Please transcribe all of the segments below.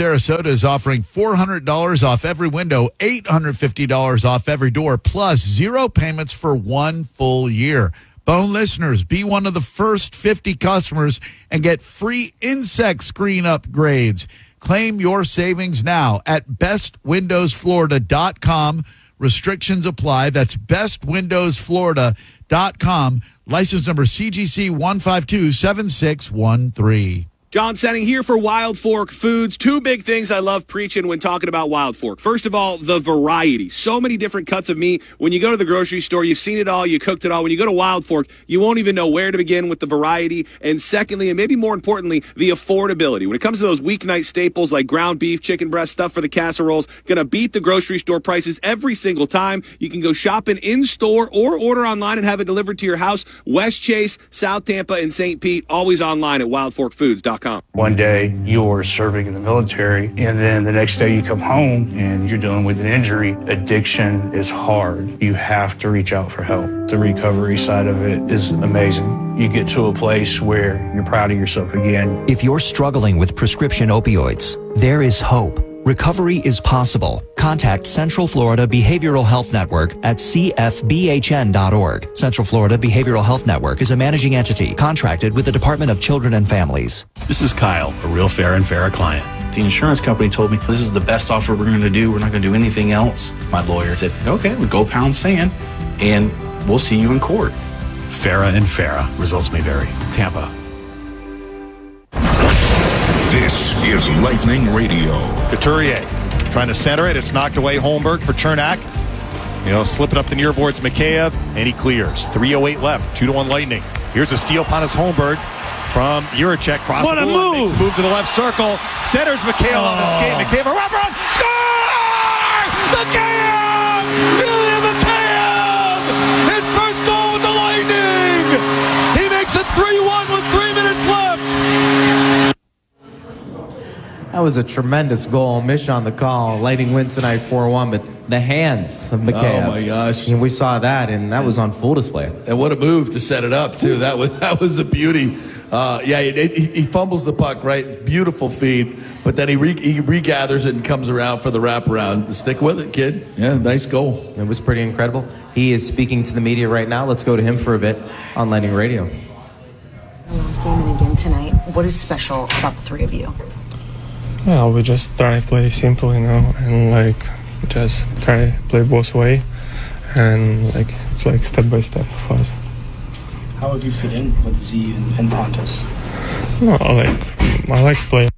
Sarasota is offering $400 off every window, $850 off every door, plus 0 payments for 1 full year. Bone listeners, be one of the first 50 customers and get free insect screen upgrades. Claim your savings now at bestwindowsflorida.com. Restrictions apply. That's bestwindowsflorida.com. License number CGC 1527613. John Senning here for Wild Fork Foods. 2 big things I love preaching when talking about Wild Fork. First of all, the variety. So many different cuts of meat. When you go to the grocery store, you've seen it all, you cooked it all. When you go to Wild Fork, you won't even know where to begin with the variety. And secondly, and maybe more importantly, the affordability. When it comes to those weeknight staples like ground beef, chicken breast, stuff for the casseroles, going to beat the grocery store prices every single time. You can go shopping in-store or order online and have it delivered to your house. West Chase, South Tampa, and St. Pete, always online at wildforkfoods.com. One day you're serving in the military, and then the next day you come home and you're dealing with an injury. Addiction is hard. You have to reach out for help. The recovery side of it is amazing. You get to a place where you're proud of yourself again. If you're struggling with prescription opioids, there is hope. Recovery is possible. Contact Central Florida Behavioral Health Network at cfbhn.org. Central Florida Behavioral Health Network is a managing entity contracted with the Department of Children and Families. This is Kyle, a real Fair and Farrah client. The insurance company told me this is the best offer we're going to do. We're not going to do anything else. My lawyer said, okay, we'll go pound sand and we'll see you in court. Farrah and Farrah. Results may vary. Tampa. This is Lightning Radio. Couturier trying to center it. It's knocked away. Holmberg for Chernak. Slipping up the near boards, Mikheyev, and he clears. 3:08 left. 2-1 Lightning. Here's a steal upon his Holmberg from Juracek. Cross the blue line, makes a move to the left circle. Centers Mikheyev on the skate. Mikheyev, a wrap run. Score! Mikheyev! Ilya Mikheyev! His first goal with the Lightning! He makes it 3-1 with 3 minutes left. That was a tremendous goal. Mish on the call. Lightning wins tonight 4-1, but the hands of Mikheyev. Oh, my gosh. And we saw that, and that was on full display. And what a move to set it up, too. That was a beauty. He fumbles the puck, right? Beautiful feed. But then he regathers it and comes around for the wraparound. Stick with it, kid. Yeah, nice goal. It was pretty incredible. He is speaking to the media right now. Let's go to him for a bit on Lightning Radio. Last game and again tonight. What is special about the three of you? Well, we just try to play simple, and just try to play both way, and it's step by step for us. How have you fit in with Z and Pontus? No, I like to play,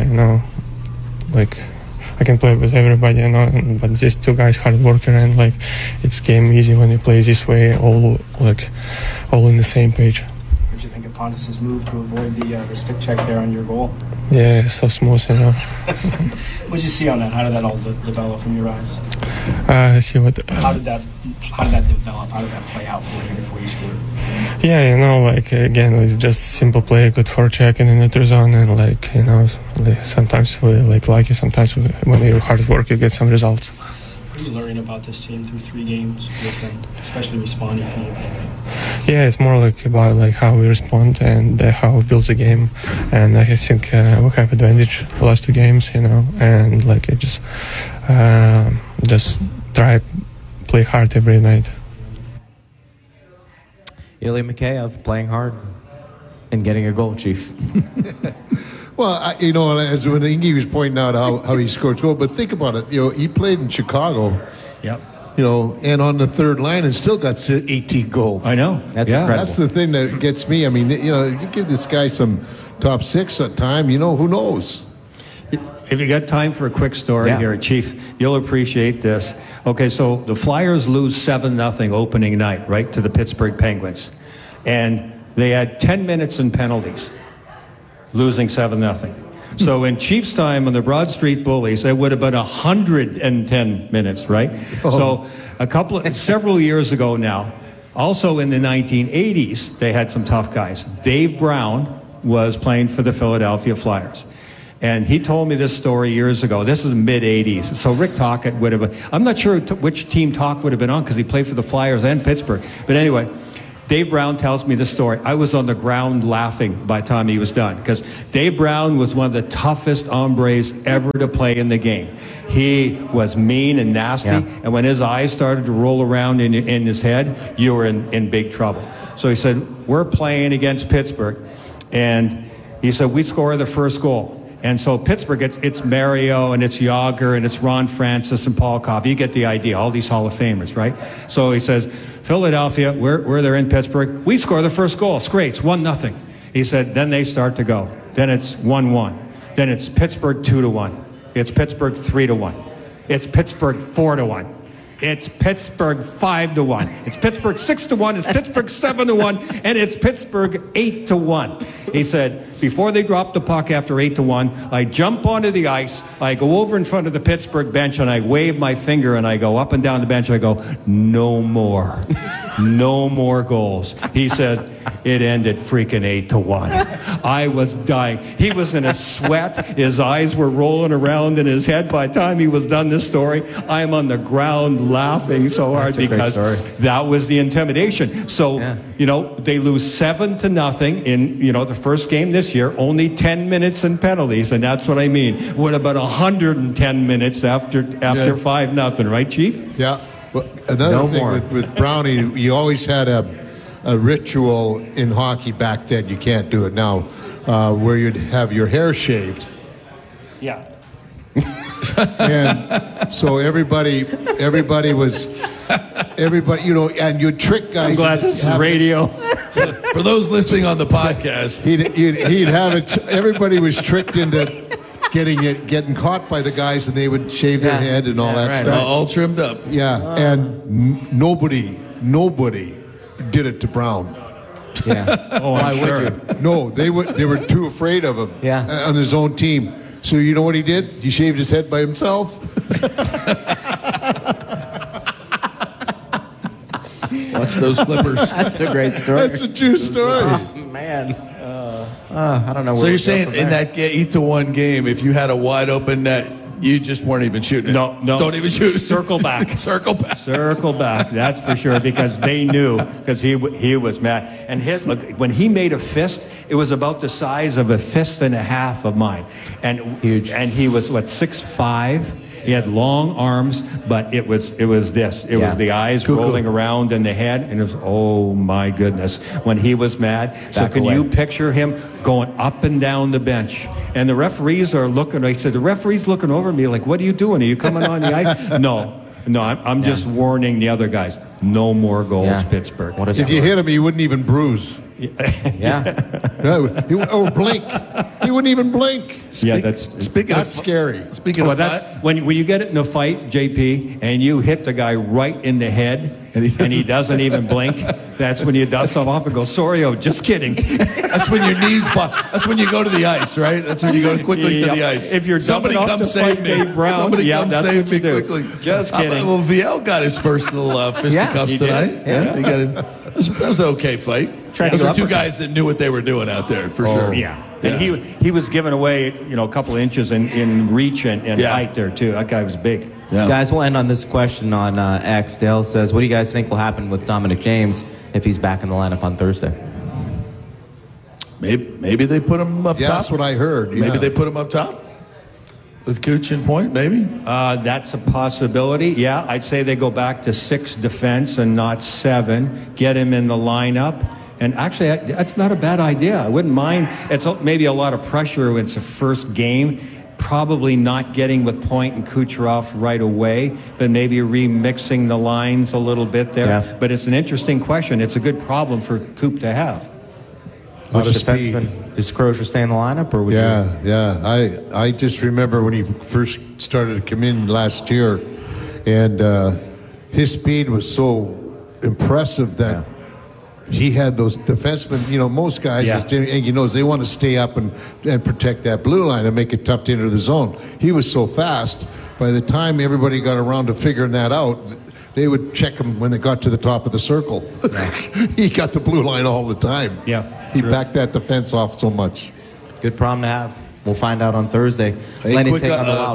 I can play with everybody, but these 2 guys hard worker, and it's game easy when you play this way, all in the same page. What do you think of Pontus' move to avoid the stick check there on your goal? Yeah, so smooth, What did you see on that? How did that all develop from your eyes? How did that develop? How did that play out for you before you scored? Yeah, again, it's just simple play, good forecheck in the neutral zone, and sometimes we lucky, sometimes when you hard work, you get some results. What are you learning about this team through 3 games with them, especially responding from your opponent? Yeah, it's more about how we respond and how we build the game, and I think we have advantage the last 2 games, and just try play hard every night. Ilya Mikheyev playing hard and getting a goal, Chief. Well, as when Ingy was pointing out how he scored goal, but think about it. He played in Chicago. Yep. And on the third line and still got 18 goals. I know. That's incredible. That's the thing that gets me. I mean, you give this guy some top 6 at time, who knows? If you got time for a quick story here, Chief, you'll appreciate this. Okay, so the Flyers lose 7-0 opening night, right, to the Pittsburgh Penguins. And they had 10 minutes in penalties, losing 7-0. So in Chiefs' time on the Broad Street Bullies, it would have been 110 minutes, right? So several years ago now, also in the 1980s, they had some tough guys. Dave Brown was playing for the Philadelphia Flyers. And he told me this story years ago. This is mid-'80s. So Rick Tocchet would have... I'm not sure which team Tocchet would have been on because he played for the Flyers and Pittsburgh. But anyway, Dave Brown tells me the story. I was on the ground laughing by the time he was done, because Dave Brown was one of the toughest hombres ever to play in the game. He was mean and nasty, and when his eyes started to roll around in his head, you were in big trouble. So he said, we're playing against Pittsburgh, and he said, we score the first goal. And so Pittsburgh, it's Mario and it's Yager and it's Ron Francis and Paul Cobb. You get the idea, all these Hall of Famers, right? So he says, Philadelphia, we're there in Pittsburgh. We score the first goal. It's great. It's 1-0. He said, then they start to go. Then it's 1-1. Then it's Pittsburgh 2-1. It's Pittsburgh 3-1. It's Pittsburgh 4-1. It's Pittsburgh 5-1. It's Pittsburgh 6-1. It's Pittsburgh 7-1. And it's Pittsburgh 8-1. He said, before they drop the puck after 8-1, I jump onto the ice, I go over in front of the Pittsburgh bench, and I wave my finger, and I go up and down the bench, I go, no more. No more goals. He said, it ended freaking 8-1. I was dying. He was in a sweat. His eyes were rolling around in his head. By the time he was done this story, I'm on the ground laughing so hard because that was the intimidation. So, they lose 7-0 in, the first game this year, only 10 minutes in penalties, and that's what I mean. What about 110 minutes after 5-0, right, Chief? Yeah. Well, another thing with Brownie, you always had a ritual in hockey back then. You can't do it now, where you'd have your hair shaved. Yeah. And so everybody, and you'd trick guys. I'm glad this is radio. For those listening on the podcast, he'd have it. Everybody was tricked into getting caught by the guys, and they would shave their head and all that stuff. All trimmed up. Yeah, and nobody did it to Brown. Yeah. Oh, I'm sure. No, they were too afraid of him. Yeah. On his own team. So you know what he did? He shaved his head by himself. Watch those Clippers. That's a great story. That's a true story. Oh, man. I don't know. So you're saying in that 8-1 game, if you had a wide open net, you just weren't even shooting it? No. Don't even shoot it. Circle back. Circle back. That's for sure, because they knew, because he was mad. And when he made a fist, it was about the size of a fist and a half of mine. And huge. And he was, 6'5". He had long arms, but it was this. It was the eyes rolling around in the head, and it was, oh my goodness, when he was mad. So can you picture him going up and down the bench? And the referees are looking. I said, the referee's looking over me like, what are you doing? Are you coming on the ice? No, I'm just warning the other guys. No more goals, Pittsburgh. If you hit him, he wouldn't even bruise. Or blink. He wouldn't even blink. That's scary. Speaking of fight, when you get it in a fight, JP, and you hit the guy right in the head, and he doesn't even blink, that's when you dust him off and go, Sorio, just kidding. That's when your knees. That's when you go to the ice, right? That's when you go quickly to the ice. If you're somebody come save me, Dave Brown, somebody come save me quickly. Just kidding. Well, VL got his first little fisticuffs tonight. Yeah, he got it. That was an okay fight. Those were two guys that knew what they were doing out there, for sure. Yeah. And he was giving away, a couple of inches in reach and height there, too. That guy was big. Yeah. Guys, we'll end on this question on X. Dale says, what do you guys think will happen with Dominic James if he's back in the lineup on Thursday? Maybe they put him up top. That's what I heard. Maybe they put him up top with Cooch in point, maybe? That's a possibility. Yeah, I'd say they go back to 6 defense and not 7. Get him in the lineup. And actually, that's not a bad idea. I wouldn't mind. It's maybe a lot of pressure when it's the first game. Probably not getting with Point and Kucherov right away, but maybe remixing the lines a little bit there. Yeah. But it's an interesting question. It's a good problem for Coop to have. Which defenseman? Does Crozier stay in the lineup, or would you? I just remember when he first started to come in last year, and his speed was so impressive that he had those defensemen. Most guys, they want to stay up and protect that blue line and make it tough to enter the zone. He was so fast. By the time everybody got around to figuring that out, they would check him when they got to the top of the circle. He got the blue line all the time. Yeah. He backed that defense off so much. Good problem to have. We'll find out on Thursday. Quick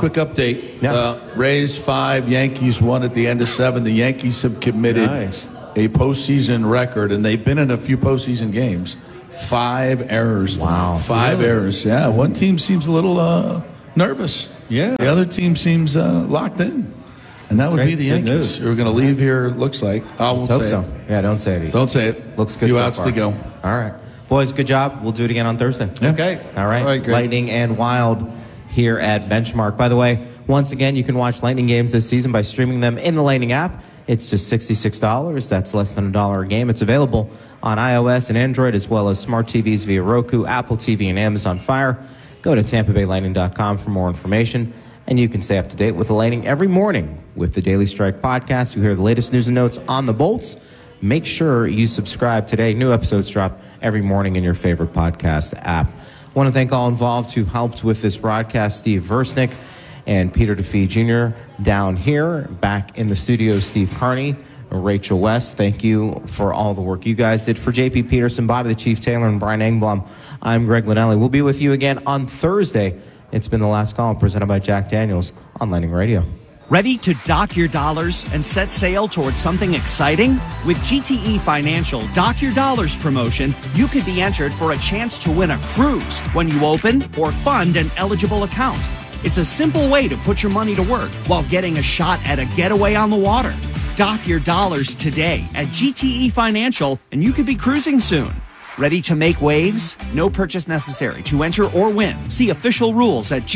update. Yeah. Rays 5, Yankees 1 at the end of 7. The Yankees have committed a postseason record, and they've been in a few postseason games. 5 errors. Wow. 5 errors. Yeah, one team seems a little nervous. Yeah. The other team seems locked in. And that would be the Yankees. Who are going to leave here, looks like. I won't Let's say hope so. it. Yeah, don't say it. Don't say it. Looks good Few so outs far. to go. All right. Boys, good job. We'll do it again on Thursday. Yeah. Okay. All right. great. Lightning and Wild here at Benchmark. By the way, once again, you can watch Lightning games this season by streaming them in the Lightning app. It's just $66. That's less than $1 a game. It's available on iOS and Android, as well as smart TVs via Roku, Apple TV, and Amazon Fire. Go to TampaBayLightning.com for more information, and you can stay up to date with the Lightning every morning with the Daily Strike podcast. You hear the latest news and notes on the Bolts. Make sure you subscribe today. New episodes drop every morning in your favorite podcast app. I want to thank all involved who helped with this broadcast: Steve Versnick and Peter DeFee Jr. down here. Back in the studio, Steve Carney, Rachel West. Thank you for all the work you guys did. For J.P. Peterson, Bobby the Chief Taylor, and Brian Engblom, I'm Greg Linnelli. We'll be with you again on Thursday. It's been The Last Call, presented by Jack Daniels on Lightning Radio. Ready to dock your dollars and set sail towards something exciting? With GTE Financial Dock Your Dollars promotion, you could be entered for a chance to win a cruise when you open or fund an eligible account. It's a simple way to put your money to work while getting a shot at a getaway on the water. Dock your dollars today at GTE Financial, and you could be cruising soon. Ready to make waves? No purchase necessary to enter or win. See official rules at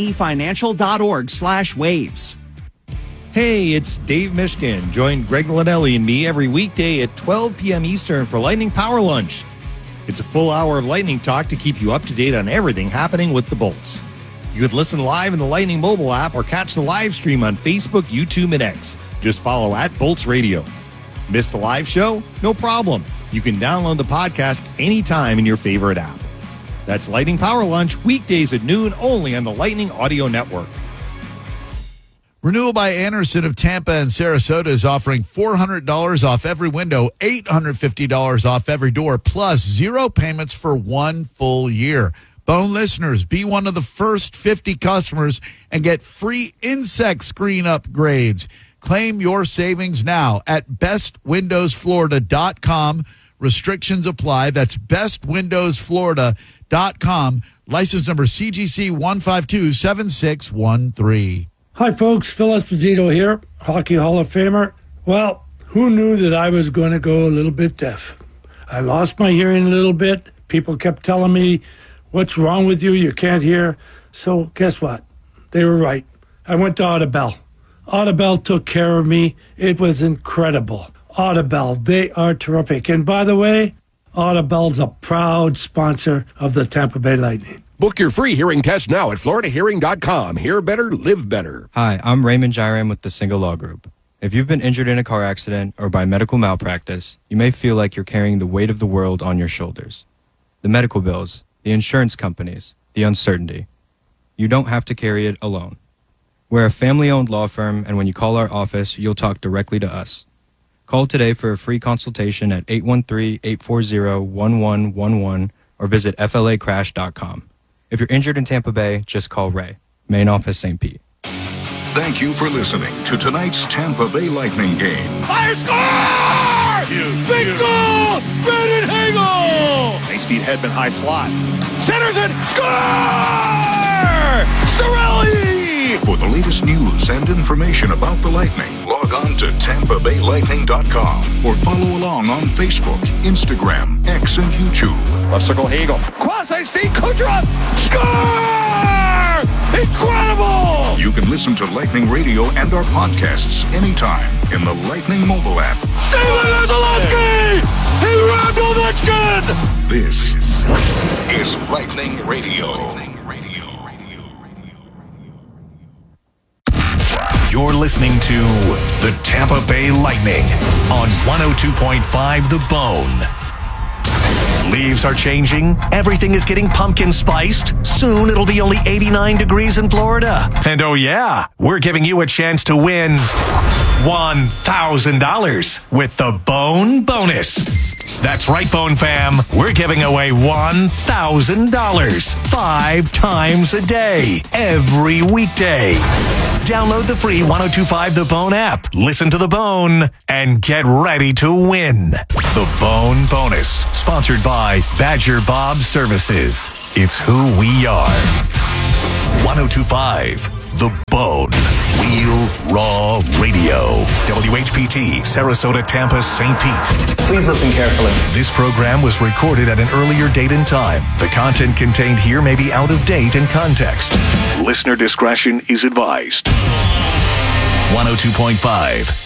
gtefinancial.org/waves. Hey, it's Dave Mishkin. Join Greg Linnelli and me every weekday at 12 p.m. Eastern for Lightning Power Lunch. It's a full hour of Lightning talk to keep you up to date on everything happening with the Bolts. You can listen live in the Lightning mobile app or catch the live stream on Facebook, YouTube, and X. Just follow @Bolts Radio. Miss the live show? No problem. You can download the podcast anytime in your favorite app. That's Lightning Power Lunch, weekdays at noon, only on the Lightning Audio Network. Renewal by Anderson of Tampa and Sarasota is offering $400 off every window, $850 off every door, plus 0 payments for 1 full year. Bone listeners, be one of the first 50 customers and get free insect screen upgrades. Claim your savings now at bestwindowsflorida.com. Restrictions apply. That's bestwindowsflorida.com. License number CGC 1527613. Hi, folks. Phil Esposito here, Hockey Hall of Famer. Well, who knew that I was going to go a little bit deaf? I lost my hearing a little bit. People kept telling me, what's wrong with you? You can't hear. So guess what? They were right. I went to Audibel. Audibel took care of me. It was incredible. Audibel, they are terrific. And by the way, Audibel's a proud sponsor of the Tampa Bay Lightning. Book your free hearing test now at floridahearing.com. Hear better, live better. Hi, I'm Raymond Jairam with the Single Law Group. If you've been injured in a car accident or by medical malpractice, you may feel like you're carrying the weight of the world on your shoulders. The medical bills, the insurance companies, the uncertainty. You don't have to carry it alone. We're a family-owned law firm, and when you call our office, you'll talk directly to us. Call today for a free consultation at 813-840-1111 or visit flacrash.com. If you're injured in Tampa Bay, just call Ray, main office St. Pete. Thank you for listening to tonight's Tampa Bay Lightning game. Fire score! Big goal! Brendan Hagel! Nice feed, Hedman, high slot. Centers it! Score! Cirelli! For the latest news and information about the Lightning, log on to TampaBayLightning.com or follow along on Facebook, Instagram, X, and YouTube. Left circle, Hagel. Quasi speed, Kucherov! Score! Incredible! You can listen to Lightning Radio and our podcasts anytime in the Lightning mobile app. Steven Vasilevsky! He rammed Ovechkin! This is Lightning Radio. You're listening to the Tampa Bay Lightning on 102.5 The Bone. Leaves are changing. Everything is getting pumpkin spiced. Soon it'll be only 89 degrees in Florida. And oh yeah, we're giving you a chance to win $1,000 with the Bone Bonus. That's right, Bone Fam. We're giving away $1,000 5 times a day, every weekday. Download the free 1025 The Bone app. Listen to The Bone and get ready to win. The Bone Bonus, sponsored by Badger Bob Services. It's who we are. 1025 The Bone. Real Raw Radio. WHPT, Sarasota, Tampa, St. Pete. Please listen carefully. This program was recorded at an earlier date and time. The content contained here may be out of date in context. Listener discretion is advised. 102.5